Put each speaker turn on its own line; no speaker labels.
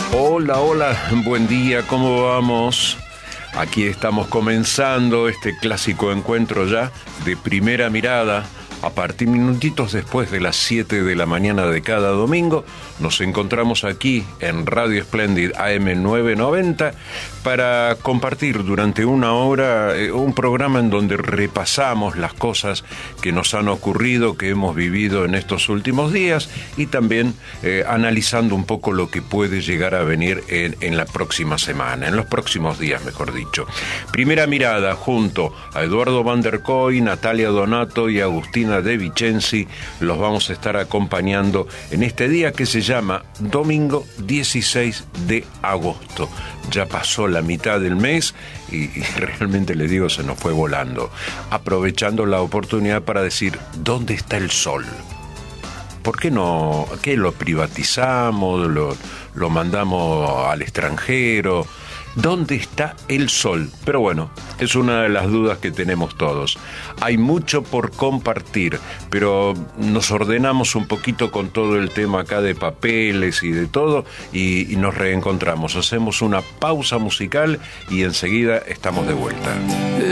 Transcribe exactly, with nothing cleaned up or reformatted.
Hola, hola, buen día, ¿cómo vamos? Aquí estamos comenzando este clásico encuentro ya de Primera Mirada. A partir minutitos después de las siete de la mañana de cada domingo, nos encontramos aquí en Radio Splendid A M novecientos noventa para compartir durante una hora eh, un programa en donde repasamos las cosas que nos han ocurrido, que hemos vivido en estos últimos días y también eh, analizando un poco lo que puede llegar a venir en, en la próxima semana, en los próximos días, mejor dicho. Primera Mirada junto a Eduardo Van der Kooi, Natalia Donato y Agustín De Vicenzi, los vamos a estar acompañando en este día que se llama domingo dieciséis de agosto. Ya pasó la mitad del mes y, y realmente les digo, se nos fue volando. Aprovechando la oportunidad para decir, ¿dónde está el sol? ¿Por qué no? ¿Qué lo privatizamos? ¿Lo, lo mandamos al extranjero? ¿Dónde está el sol? Pero bueno, es una de las dudas que tenemos todos. Hay mucho por compartir, pero nos ordenamos un poquito con todo el tema acá de papeles y de todo, y, y nos reencontramos. Hacemos una pausa musical y enseguida estamos de vuelta.